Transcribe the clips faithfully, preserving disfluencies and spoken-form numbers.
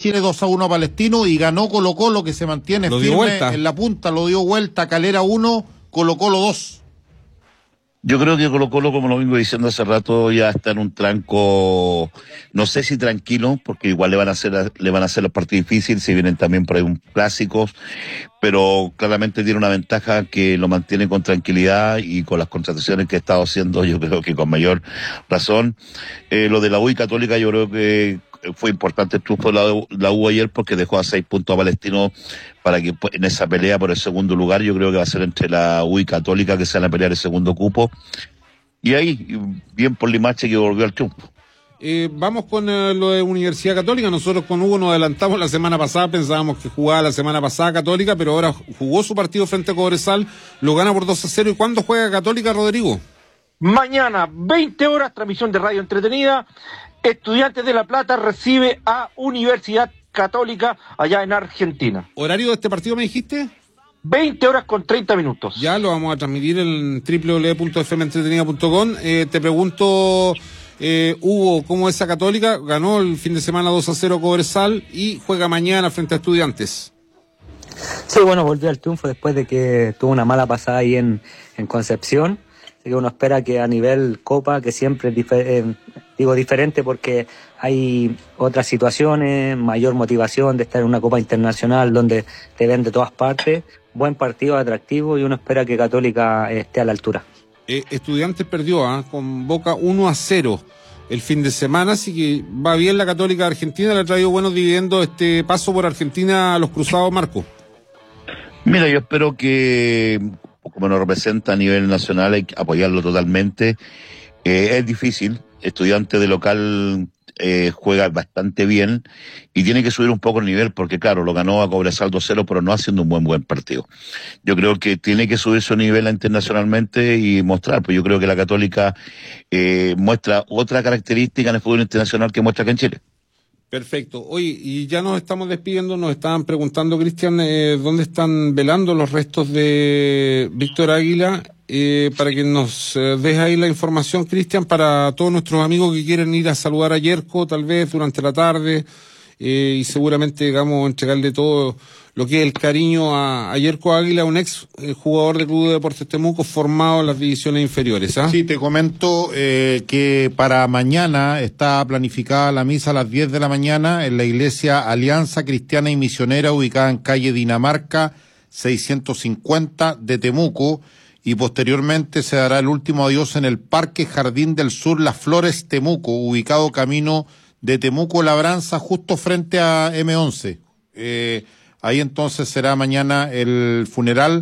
Chile dos a uno a Palestino y ganó Colo Colo, que se mantiene lo dio firme vuelta. en la punta, lo dio vuelta, Calera uno, Colo Colo dos. Yo creo que Colo Colo, como lo vengo diciendo hace rato, ya está en un tranco, no sé si tranquilo, porque igual le van a hacer, le van a hacer los partidos difíciles, si vienen también por ahí un clásicos, pero claramente tiene una ventaja que lo mantiene con tranquilidad y con las contrataciones que ha estado haciendo, yo creo que con mayor razón. Eh, lo de la U y Católica, yo creo que fue importante el triunfo de la U, la U ayer, porque dejó a seis puntos a Palestino para que en esa pelea por el segundo lugar, yo creo que va a ser entre la U y Católica que se van a pelear el segundo cupo. Y ahí, bien por Limache, que volvió al triunfo. Eh, vamos con eh, lo de Universidad Católica. Nosotros con Hugo nos adelantamos la semana pasada, pensábamos que jugaba la semana pasada Católica, pero ahora jugó su partido frente a Cobresal, lo gana por dos a cero. ¿Y cuándo juega Católica, Rodrigo? Mañana, veinte horas, transmisión de radio entretenida. Estudiantes de La Plata recibe a Universidad Católica allá en Argentina. ¿Horario de este partido me dijiste? veinte horas con treinta minutos. Ya lo vamos a transmitir en doble u doble u doble u punto f m entretenida punto com. Eh, te pregunto, eh, Hugo, ¿cómo es esa Católica? Ganó el fin de semana dos a cero Cobresal y juega mañana frente a Estudiantes. Sí, bueno, volvió al triunfo después de que tuvo una mala pasada ahí en, en Concepción. Así que uno espera que a nivel Copa, que siempre es difer- eh, digo diferente porque hay otras situaciones, mayor motivación de estar en una Copa Internacional donde te ven de todas partes, buen partido, atractivo, y uno espera que Católica eh, esté a la altura. Eh, Estudiantes perdió ¿eh? con Boca uno a cero el fin de semana, así que va bien la Católica de Argentina, le ha traído buenos dividendos este paso por Argentina a los cruzados, Marco. Mira, yo espero que, como nos representa a nivel nacional, hay que apoyarlo totalmente. Eh, es difícil, Estudiante de local eh, juega bastante bien y tiene que subir un poco el nivel, porque claro, lo ganó a Cobresal dos cero, pero no haciendo un buen buen partido. Yo creo que tiene que subir su nivel internacionalmente y mostrar, pues yo creo que la Católica eh, muestra otra característica en el fútbol internacional que muestra acá en Chile. Perfecto. Oye, y ya nos estamos despidiendo, nos estaban preguntando, Cristian, eh, ¿dónde están velando los restos de Víctor Águila? Eh, para que nos eh, des ahí la información, Cristian, para todos nuestros amigos que quieren ir a saludar a Yerko, tal vez durante la tarde, eh, y seguramente, digamos, entregarle todo lo que es el cariño a, a Yerko Águila, un ex eh, jugador del Club de Deportes Temuco, formado en las divisiones inferiores. ¿ah? Sí, te comento eh, que para mañana está planificada la misa a las diez de la mañana en la iglesia Alianza Cristiana y Misionera, ubicada en calle Dinamarca seiscientos cincuenta de Temuco, y posteriormente se dará el último adiós en el Parque Jardín del Sur Las Flores Temuco, ubicado camino de Temuco Labranza, justo frente a eme once. Eh, ahí entonces será mañana el funeral,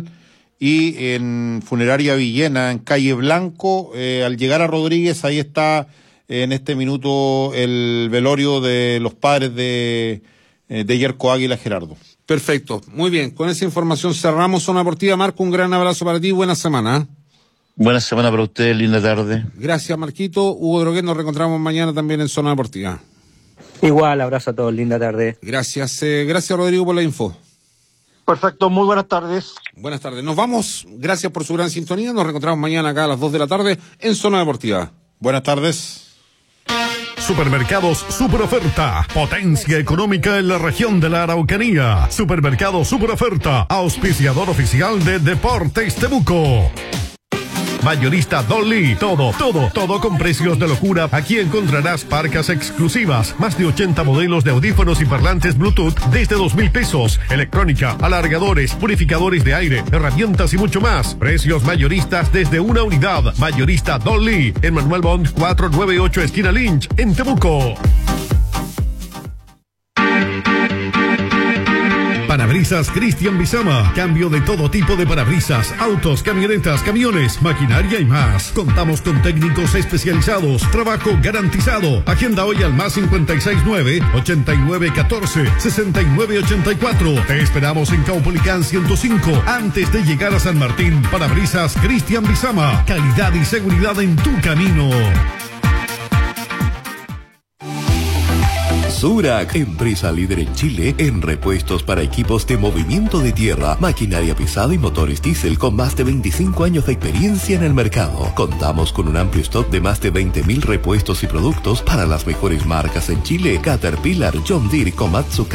y en Funeraria Villena, en calle Blanco, eh, al llegar a Rodríguez, ahí está eh, en este minuto el velorio de los padres de, eh, de Yerko Águila, Gerardo. Perfecto, muy bien, con esa información cerramos Zona Deportiva. Marco, un gran abrazo para ti, buena semana. ¿eh? Buena semana para ustedes, linda tarde. Gracias, Marquito. Hugo Droguet, nos reencontramos mañana también en Zona Deportiva. Igual, abrazo a todos, linda tarde. Gracias, eh, gracias Rodrigo por la info. Perfecto, muy buenas tardes. Buenas tardes, nos vamos, gracias por su gran sintonía, nos reencontramos mañana acá a las dos de la tarde en Zona Deportiva. Buenas tardes. Supermercados Super Oferta, potencia económica en la región de la Araucanía. Supermercado Super Oferta, auspiciador oficial de Deportes Temuco. Mayorista Dolly, todo, todo, todo con precios de locura. Aquí encontrarás parcas exclusivas, más de ochenta modelos de audífonos y parlantes Bluetooth desde dos mil pesos, electrónica, alargadores, purificadores de aire, herramientas y mucho más. Precios mayoristas desde una unidad. Mayorista Dolly, en Manuel Bond cuatrocientos noventa y ocho, esquina Lynch, en Temuco. Parabrisas Cristian Bizama. Cambio de todo tipo de parabrisas, autos, camionetas, camiones, maquinaria y más. Contamos con técnicos especializados. Trabajo garantizado. Agenda hoy al más cincuenta y seis nueve, ochenta y nueve catorce, sesenta y nueve ochenta y cuatro. Te esperamos en Caupolicán ciento cinco, antes de llegar a San Martín. Parabrisas Cristian Bizama. Calidad y seguridad en tu camino. Surac, empresa líder en Chile en repuestos para equipos de movimiento de tierra, maquinaria pesada y motores diésel con más de veinticinco años de experiencia en el mercado. Contamos con un amplio stock de más de veinte mil repuestos y productos para las mejores marcas en Chile: Caterpillar, John Deere, Komatsu,